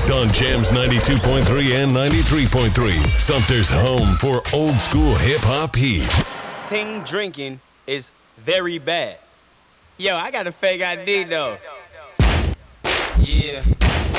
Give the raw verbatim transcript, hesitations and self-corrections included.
Locked on Jams ninety-two point three and ninety-three point three. Sumter's home for old school hip hop heat. Ting drinking is very bad. Yo, I got a fake I D though. Yeah.